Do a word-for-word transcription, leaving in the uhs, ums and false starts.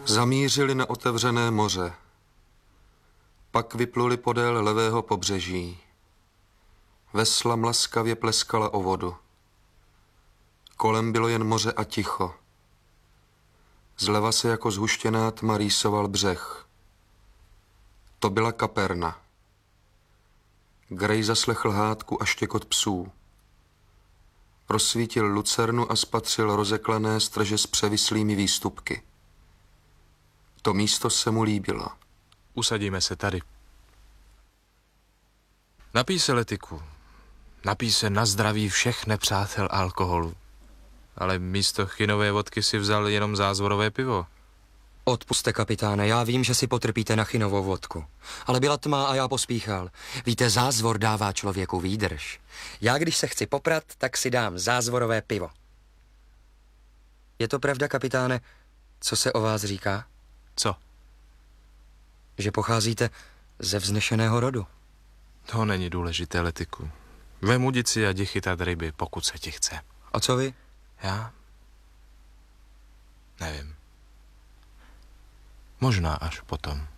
Zamířili na otevřené moře. Pak vypluli podél levého pobřeží. Vesla mlaskavě pleskala o vodu. Kolem bylo jen moře a ticho. Zleva se jako zhuštěná tma rýsoval břeh. To byla Kaperna. Gray zaslechl hádku a štěkot psů. Rozsvítil lucernu a spatřil rozeklané strže s převislými výstupky. To místo se mu líbilo. Usadíme se tady. Napij se, Letiku. Napij se na zdraví všech nepřátel alkoholu. Ale místo chinové vodky si vzal jenom zázvorové pivo. Odpusťte, kapitáne, já vím, že si potrpíte na chinovou vodku. Ale byla tma a já pospíchal. Víte, zázvor dává člověku výdrž. Já, když se chci poprat, tak si dám zázvorové pivo. Je to pravda, kapitáne, co se o vás říká? Co? Že pocházíte ze vznešeného rodu. To není důležité, Letiku. Vem udici a jdi chytat ryby, pokud se ti chce. A co vy? Já? Nevím. Možná až potom.